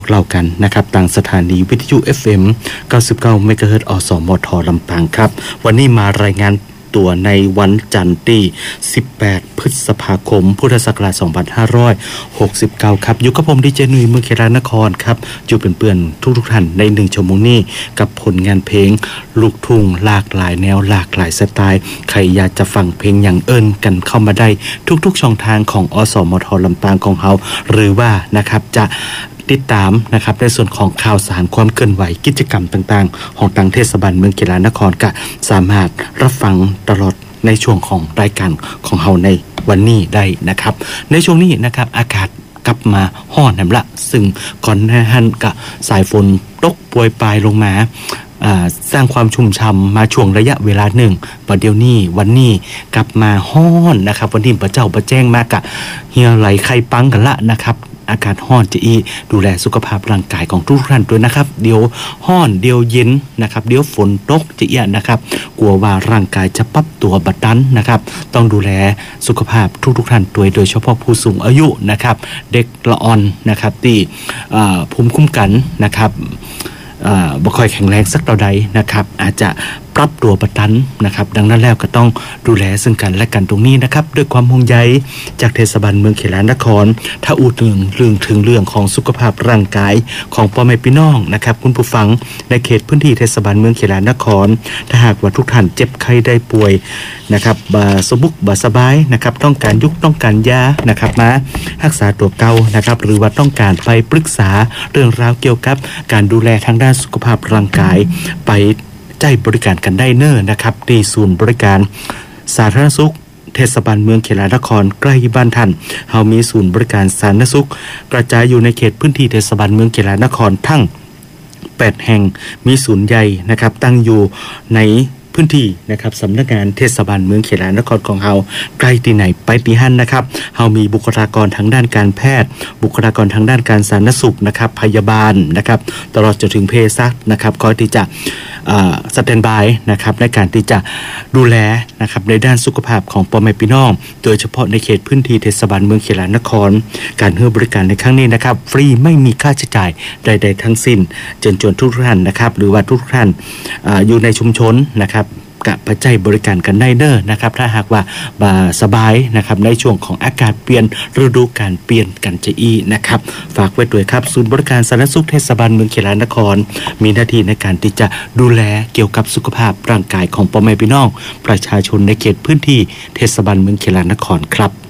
เรากันนะครับต่างสถานีวิทยุ FM 99 เมกะเฮิรตซ์ อสมทลำปางครับวันนี้มารายงานตัวในวันจันทร์ที่18 พฤษภาคม พุทธศักราช 2569 ครับอยู่กับผมดีเจนุ้ยเมืองเขลานครครับอยู่เป็นเพื่อนทุกท่านใน1 ชั่วโมงนี้กับผลงานเพลงลูกทุ่งหลากหลายแนวหลากหลายสไตล์ใครอยากจะฟังเพลงอย่างเอิญกันเข้ามาได้ทุกๆช่องทางของอสมทลำปางของเราหรือว่านะครับจะติดตามนะครับในส่วนของข่าวสารความเคลื่อนไหวกิจกรรมต่างๆของทางเทศบาลเมืองเขลานครก็สามารถรับฟังตลอดในช่วงของรายการของเราในวันนี้ได้นะครับในช่วงนี้นะครับอากาศกลับมาร้อนนั่นละซึ่งก่อนหน้านั้นก็สายฝนตกโปรยปลายลงมาสร้างความชุ่มฉ่ำมาช่วงระยะเวลาหนึ่งประเดี๋ยวนี้วันนี้กลับมาร้อนนะครับวันนี้พระเจ้าประแจ้งมากกะเหี่ยวไหลไข้ปังกันละนะครับอากาศร้อนจะดูแลสุขภาพร่างกายของทุกท่านด้วยนะครับเดี๋ยวร้อนเดี๋ยวเย็นนะครับเดี๋ยวฝนตกจะนะครับกลัวว่าร่างกายจะปรับตัวบัดนั้นนะครับต้องดูแลสุขภาพทุกท่านโดยเฉพาะผู้สูงอายุนะครับเด็กละอ่อนนะครับที่ภูมิคุ้มกันนะครับบ่ค่อยแข็งแรงสักเท่าใดนะครับอาจจะปรับตัวบัดนั้นนะครับดังนั้นแล้วก็ต้องดูแลซึ่งกันและกันตรงนี้นะครับด้วยความห่วงใยจากเทศบาลเมืองเขลานครถ้าถึงเรื่องของสุขภาพร่างกายของพ่อแม่พี่น้องนะครับคุณผู้ฟังในเขตพื้นที่เทศบาลเมืองเขลานครถ้าหากว่าทุกท่านเจ็บไข้ได้ป่วยนะครับสบุกสบายนะครับต้องการยานะครับมารักษาตัวเก่านะครับหรือว่าต้องการไปปรึกษาเรื่องราวเกี่ยวกับการดูแลทางด้านสุขภาพร่างกายไปใจบริการกันได้เนิ่นนะครับที่ศูนย์บริการสาธารณสุขเทศบาลเมืองเขลานครใกล้บ้านท่านเฮามีศูนย์บริการสาธารณสุขกระจายอยู่ในเขตพื้นที่เทศบาลเมืองเขลานครทั้ง8แห่งมีศูนย์ใหญ่นะครับตั้งอยู่ในพื้นที่นะครับสำนักงานเทศบาลเมืองเขลานครของเฮาใกล้ที่ไหนไปที่หั่นนะครับเฮามีบุคลากรทางด้านการแพทย์บุคลากรทางด้านการสาธารณสุขนะครับพยาบาลนะครับตลอดจนถึงเภสัชนะครับคอยที่จะสแตนด์บายนะครับในการที่จะดูแลนะครับในด้านสุขภาพของพ่อแม่พี่น้องโดยเฉพาะในเขตพื้นที่เทศบาลเมืองเขลานครการให้บริการในครั้งนี้นะครับฟรีไม่มีค่าใช้จ่ายใดๆทั้งสิ้นเชิญชวนทุกท่านนะครับหรือว่าทุกท่านอยู่ในชุมชนนะครับกับปัจจัยบริการกันได้เด้อนะครับถ้าหากว่าสบายนะครับในช่วงของอากาศเปลี่ยนฤดูกาลเปลี่ยนกันจะนะครับฝากไว้ด้วยครับศูนย์บริการสาธารณสุขเทศบาลเมืองเขลานครมีหน้าที่ในการที่จะดูแลเกี่ยวกับสุขภาพร่างกายของพ่อแม่พี่น้องประชาชนในเขตพื้นที่เทศบาลเมืองเขลานครครับ